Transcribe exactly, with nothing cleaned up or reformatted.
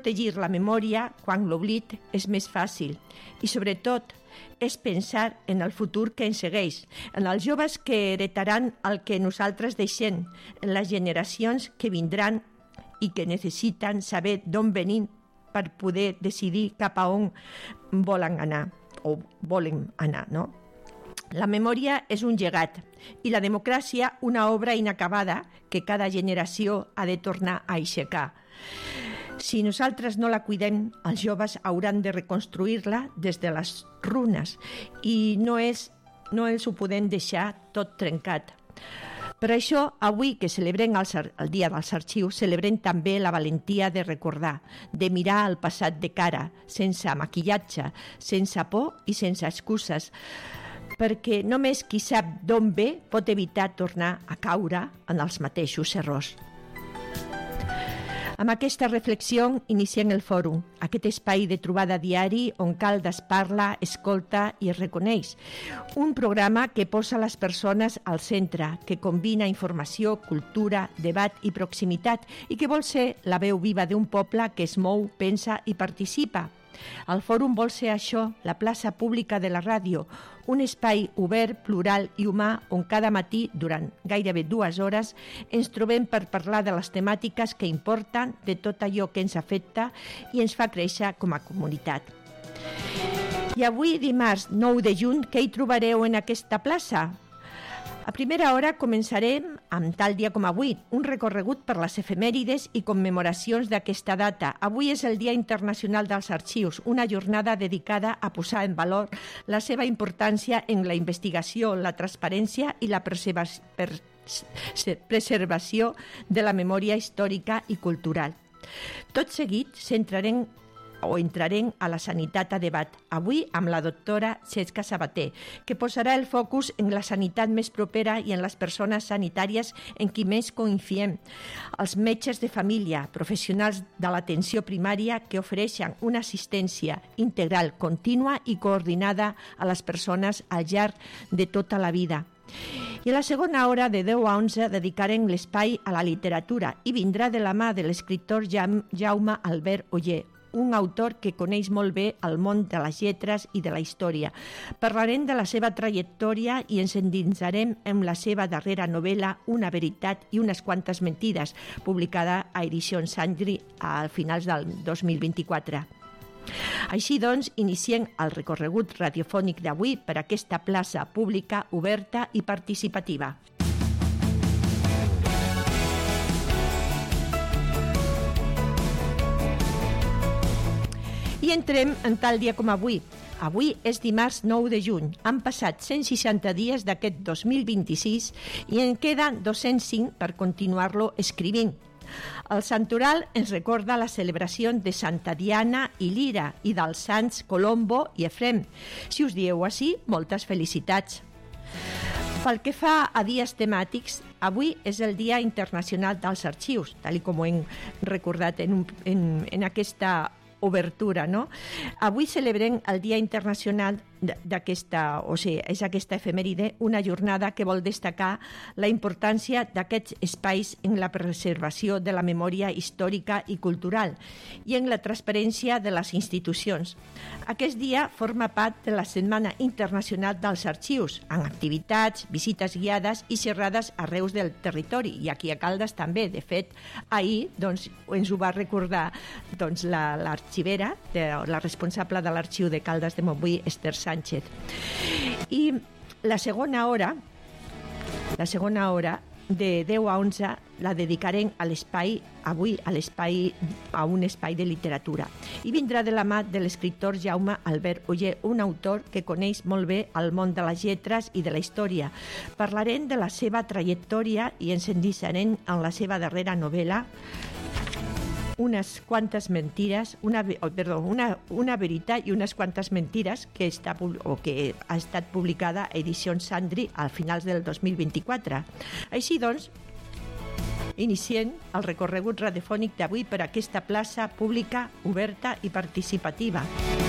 protegir la memòria quan l'oblit és més fàcil i, sobretot, és pensar en el futur que ens segueix, en els joves que heretaran el que nosaltres deixem, en les generacions que vindran i que necessiten saber d'on venim per poder decidir cap a on volen anar o volen anar, no? La memòria és un llegat i la democràcia una obra inacabada que cada generació ha de tornar a aixecar. Si nosaltres no la cuidem, els joves hauran de reconstruir-la des de les runes i no, és, no els ho podem deixar tot trencat. Per això, avui que celebrem el, el Dia dels Arxius, celebrem també la valentia de recordar, de mirar el passat de cara, sense maquillatge, sense por i sense excuses, perquè només qui sap d'on ve pot evitar tornar a caure en els mateixos errors. Amb aquesta reflexió iniciem el fòrum, aquest espai de trobada diari on Caldes parla, escolta i es reconeix. Un programa que posa les persones al centre, que combina informació, cultura, debat i proximitat i que vol ser la veu viva d'un poble que es mou, pensa i participa. El fòrum vol ser això, la plaça pública de la ràdio, un espai obert, plural i humà on cada matí, durant gairebé dues hores, ens trobem per parlar de les temàtiques que importen, de tot allò que ens afecta i ens fa créixer com a comunitat. I avui, dimarts nou de juny, què hi trobareu en aquesta plaça? A primera hora començarem, amb tal dia com avui, un recorregut per les efemèrides i commemoracions d'aquesta data. Avui és el Dia Internacional dels Arxius, una jornada dedicada a posar en valor la seva importància en la investigació, la transparència i la preservació de la memòria històrica i cultural. Tot seguit, centrarem o entrarem a la sanitat a debat, avui amb la doctora Cesca Sabater, que posarà el focus en la sanitat més propera i en les persones sanitàries en qui més confiem. Els metges de família, professionals de l'atenció primària que ofereixen una assistència integral, contínua i coordinada a les persones al llarg de tota la vida. I a la segona hora, de deu a onze, dedicarem l'espai a la literatura i vindrà de la mà de l'escriptor Jaume Albert Oller, un autor que coneix molt bé el món de les lletres i de la història. Parlarem de la seva trajectòria i ens endinsarem en la seva darrera novel·la, Una veritat i unes quantes mentides, publicada a Edicions Sandri a finals del dos mil vint-i-quatre. Així doncs, iniciem el recorregut radiofònic d'avui per aquesta plaça pública, oberta i participativa. I entrem en tal dia com avui. Avui és dimarts nou de juny. Han passat cent seixanta dies d'aquest dos mil vint-i-sis i en queden dos-cents cinc per continuar-lo escrivint. El santoral ens recorda la celebració de Santa Diana i Lira i dels sants Colombo i Efrem. Si us dieu així, moltes felicitats. Pel que fa a dies temàtics, avui és el Dia Internacional dels Arxius, tal com ho hem recordat en, un, en, en aquesta obertura, no? Avui celebrem el Dia Internacional d'aquesta, o sigui, és aquesta efemèride, una jornada que vol destacar la importància d'aquests espais en la preservació de la memòria històrica i cultural i en la transparència de les institucions. Aquest dia forma part de la Setmana Internacional dels Arxius, amb activitats, visites guiades i xerrades arreu del territori, i aquí a Caldes també. De fet, ahir doncs, ens ho va recordar doncs, la, l'arxivera, de, la responsable de l'arxiu de Caldes de Montbui, Esther Sánchez. I la segona hora, la segona hora de deu a onze la dedicarem a l'espai, avui a l'espai, a un espai de literatura. I vindrà de la mà de l'escriptor Jaume Albert Oller, un autor que coneix molt bé el món de les lletres i de la història. Parlarem de la seva trajectòria i ens endinsarem en la seva darrera novel·la, unes quantes mentires, una, oh, perdó, una, una veritat i unes quantes mentires que, està, o que ha estat publicada a Edicions Sandri al finals del dos mil vint-i-quatre. Així doncs, iniciem el recorregut radiofònic d'avui per aquesta plaça pública, oberta i participativa.